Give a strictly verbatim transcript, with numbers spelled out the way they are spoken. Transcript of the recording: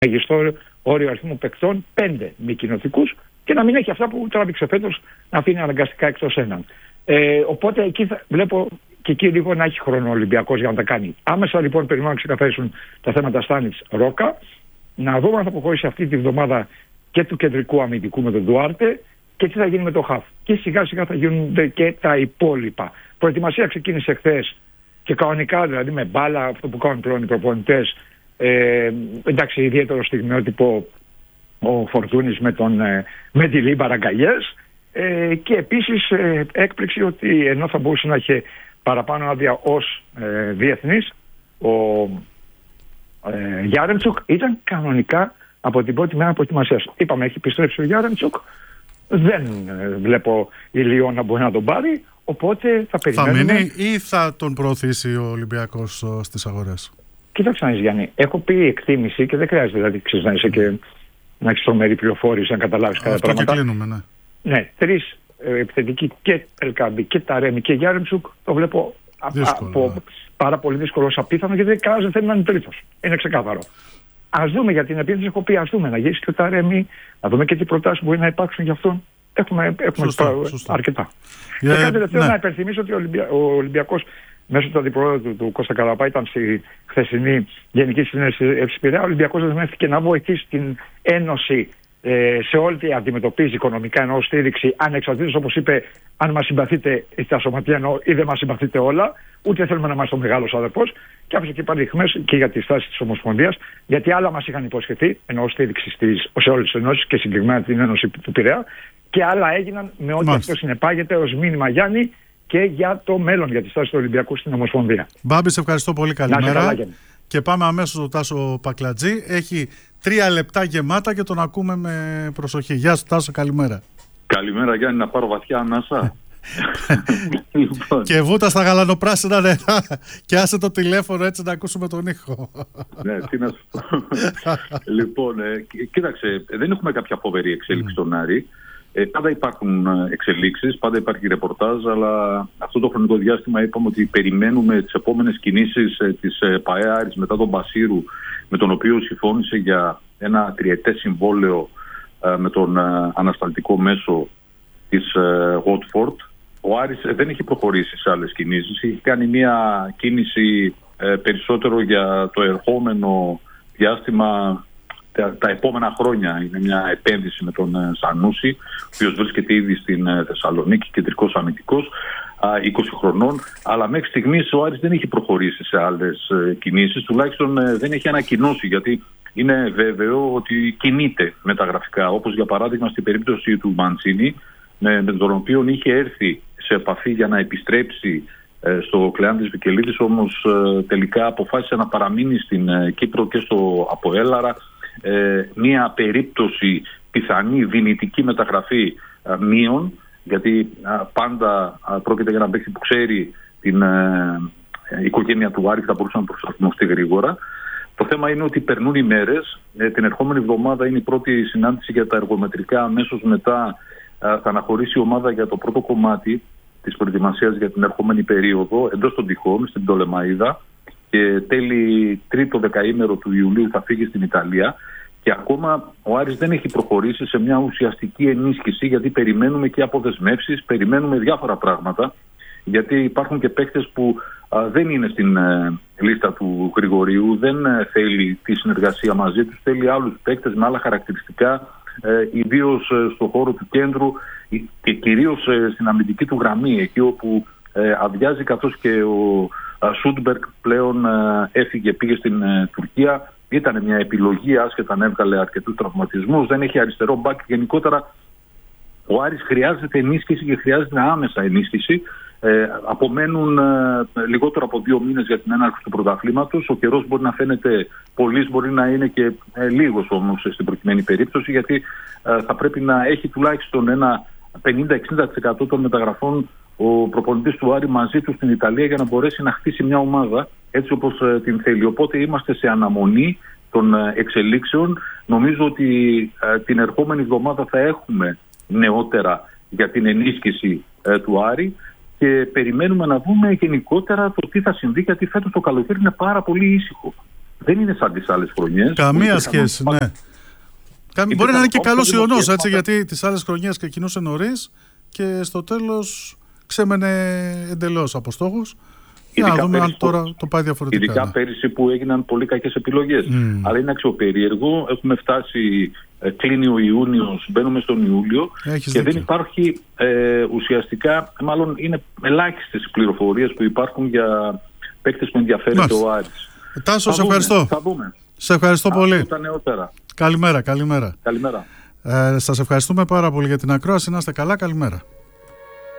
μεγιστό όριο αριθμού παικτών, πέντε μη κοινοτικούς, και να μην έχει αυτά που τράβηξε φέτος, να αφήνει αναγκαστικά εκτός έναν. Ε, οπότε εκεί θα, βλέπω και εκεί λίγο να έχει χρόνο ο Ολυμπιακός για να τα κάνει. Άμεσα λοιπόν περιμένω να ξεκαθαρίσουν τα θέματα Στάνιτς Ρόκα, να δούμε αν θα αποχωρήσει αυτή τη βδομάδα και του κεντρικού αμυντικού με τον Ντουάρτε και τι θα γίνει με το Χαφ. Και σιγά σιγά θα γίνουν και τα υπόλοιπα. Προετοιμασία ξεκίνησε χθες και κανονικά, δηλαδή με μπάλα, αυτό που κάνουν πλέον οι προπονητές. Ε, εντάξει, ιδιαίτερο στιγμιότυπο ο Φορτούνης με, τον, ε, με τη Λίμπα Ραγκαγιές, ε, και επίσης ε, έκπληξη ότι ενώ θα μπορούσε να έχει παραπάνω άδεια ως ε, διεθνής, ο ε, Γιάρεμτσουκ ήταν κανονικά από την πρώτη μέρα προετοιμασίας. Είπαμε, έχει επιστρέψει ο Γιάρεμτσουκ, δεν ε, βλέπω η Λιόν να μπορεί να τον πάρει, οπότε θα περιμένουμε. Θα μείνει ή θα τον προωθήσει ο Ολυμπιακός στις αγορές? Κοίταξε να δεις, Γιάννη, έχω πει εκτίμηση και δεν χρειάζεται δηλαδή ξέρεις, να είσαι και να έχεις τρομερή πληροφόρηση, να καταλάβεις κάποια πράγματα. Αυτό και κλείνουμε, ναι. Ναι, τρεις ε, επιθετικοί, και Ελκάμπη και Ταρέμι και Γιάρεμτσουκ, το βλέπω δύσκολο, από, ναι. πάρα πολύ δύσκολο ως απίθανο, γιατί κανένας δεν θέλει να είναι τρίτος. Είναι ξεκάθαρο. Ας δούμε για την επίθεση, έχω πει, ας δούμε να γυρίσει και ο Ταρέμι, να δούμε και τι προτάσεις μπορεί να υπάρξουν για αυτόν. Έχουμε, έχουμε σωστό, σωστό. αρκετά. Yeah, και κάτι τελευταίο, ναι. να υπενθυμίσω ότι ο, Ολυμπια... ο Ολυμπιακός μέσω του αντιπρόεδρου του, του Κώστα Καραπά ήταν στη χθεσινή Γενική Συνέλευση Πειραιά. Ο Ολυμπιακός δεσμεύτηκε να βοηθήσει την Ένωση ε, σε όλη τη αντιμετωπίζει οικονομικά, εννοώ στήριξη, ανεξαρτήτως, όπως είπε, αν μας συμπαθείτε στα σωματεία εννοώ, ή δεν μας συμπαθείτε όλα, ούτε θέλουμε να είμαστε ο μεγάλος αδερφός. Και άφησε και πάλι χμές και για τη στάση της Ομοσπονδίας, γιατί άλλα μας είχαν υποσχεθεί, εννοώ στήριξη στις, σε όλες τις ενώσεις και συγκεκριμένα την Ένωση του Πειραιά, και άλλα έγιναν με ό,τι αυτό συνεπάγεται ως μήνυμα, Γιάννη, και για το μέλλον, για τη στάση του Ολυμπιακού στην Ομοσπονδία. Μπάμπη, σε ευχαριστώ πολύ. Καλημέρα. Και πάμε αμέσως στο Τάσο Πακλατζή. Έχει τρία λεπτά γεμάτα και τον ακούμε με προσοχή. Γεια σου, Τάσο, καλημέρα. Καλημέρα, Γιάννη, να πάρω βαθιά ανάσα. Και βούτα στα γαλανοπράσινα νερά και άσε το τηλέφωνο έτσι να ακούσουμε τον ήχο. Ναι, τι να σου πω. Λοιπόν, ε, κοίταξε, δεν έχουμε κάποια φοβερή εξέλιξη στον Άρη. Ε, πάντα υπάρχουν εξελίξεις, πάντα υπάρχει ρεπορτάζ, αλλά αυτό το χρονικό διάστημα είπαμε ότι περιμένουμε τις επόμενες κινήσεις ε, της ε, ΠΑΕ Άρης μετά τον Μπασίρου, με τον οποίο συμφώνησε για ένα τριετές συμβόλαιο ε, με τον ε, ανασταλτικό μέσο της Watford. Ε, ο Άρης ε, δεν έχει προχωρήσει σε άλλες κινήσεις, έχει κάνει μια κίνηση ε, περισσότερο για το ερχόμενο διάστημα. Τα, τα επόμενα χρόνια είναι μια επένδυση με τον uh, Σανούση, ο οποίος βρίσκεται ήδη στην uh, Θεσσαλονίκη, κεντρικός αμυντικός, uh, είκοσι χρονών, αλλά μέχρι στιγμής ο Άρης δεν έχει προχωρήσει σε άλλες uh, κινήσεις, τουλάχιστον uh, δεν έχει ανακοινώσει, γιατί είναι βέβαιο ότι κινείται μεταγραφικά, όπως για παράδειγμα στην περίπτωση του Μαντσίνη, με, με τον οποίο είχε έρθει σε επαφή για να επιστρέψει uh, στο Κλεάνθης Βικελίδης, όμως uh, τελικά αποφάσισε να παραμείνει στην uh, Κύπρο και στο Αποέλαρα. Ε, μία περίπτωση πιθανή δυνητική μεταγραφή α, μείων, γιατί α, πάντα α, πρόκειται για ένα παίκτη που ξέρει την α, οικογένεια του Άρη και θα μπορούσε να προσαρμοστεί γρήγορα. Το θέμα είναι ότι περνούν οι μέρες. Ε, την ερχόμενη εβδομάδα είναι η πρώτη συνάντηση για τα εργομετρικά. Αμέσως μετά α, θα αναχωρήσει η ομάδα για το πρώτο κομμάτι της προετοιμασίας για την ερχόμενη περίοδο εντός των τυχών στην Πτολεμαΐδα. Και τέλη τρίτο δεκαήμερο του Ιουλίου θα φύγει στην Ιταλία, και ακόμα ο Άρης δεν έχει προχωρήσει σε μια ουσιαστική ενίσχυση, γιατί περιμένουμε και αποδεσμεύσεις, περιμένουμε διάφορα πράγματα, γιατί υπάρχουν και παίκτες που α, δεν είναι στην ε, λίστα του Γρηγορίου, δεν ε, θέλει τη συνεργασία μαζί τους, θέλει άλλους παίκτες με άλλα χαρακτηριστικά, ε, ιδίως ε, στον χώρο του κέντρου και κυρίως ε, στην αμυντική του γραμμή, εκεί όπου ε, αδειάζει, καθώς και ο Σούντμπεργκ πλέον ε, έφυγε, πήγε στην ε, Τουρκία. Ήταν μια επιλογή, άσχετα αν έβγαλε αρκετούς τραυματισμούς, δεν έχει αριστερό μπακ. Γενικότερα ο Άρης χρειάζεται ενίσχυση και χρειάζεται άμεσα ενίσχυση. Ε, απομένουν ε, λιγότερο από δύο μήνες για την έναρξη του πρωταθλήματος. Ο καιρός μπορεί να φαίνεται πολύς, μπορεί να είναι και ε, λίγος όμως στην προκειμένη περίπτωση, γιατί ε, θα πρέπει να έχει τουλάχιστον ένα πενήντα με εξήντα τοις εκατό των μεταγραφών ο προπονητής του Άρη μαζί του στην Ιταλία, για να μπορέσει να χτίσει μια ομάδα έτσι όπως ε, την θέλει. Οπότε είμαστε σε αναμονή των ε, εξελίξεων. Νομίζω ότι ε, την ερχόμενη εβδομάδα θα έχουμε νεότερα για την ενίσχυση ε, του Άρη, και περιμένουμε να δούμε γενικότερα το τι θα συμβεί, γιατί φέτος το καλοκαίρι είναι πάρα πολύ ήσυχο. δεν είναι σαν τις άλλες χρονιές. Καμία σχέση, ναι. Μπορεί, μπορεί να είναι και καλός ιονός, έτσι, γιατί τις άλλες χρονιές ξεκινούσε νωρίς και στο τέλος ξέμενε εντελώς από στόχους. Για να δούμε αν τώρα το πάει διαφορετικά. Ειδικά ναι. πέρυσι που έγιναν πολύ κακές επιλογές. Mm. Αλλά είναι αξιοπερίεργο. Έχουμε φτάσει, ε, κλείνει ο Ιούνιος, μπαίνουμε στον Ιούλιο. Έχεις και δίκιο. δεν υπάρχει ε, ουσιαστικά, μάλλον είναι ελάχιστες πληροφορίες που υπάρχουν για παίκτες που ενδιαφέρεται ο Άρης. Τάσο, σε ευχαριστώ. Θα δούμε. Σε ευχαριστώ θα πολύ. Τα νεότερα. Καλημέρα, καλημέρα. Καλημέρα. Ε, σας ευχαριστούμε πάρα πολύ για την ακρόαση. Να είστε καλά, καλημέρα.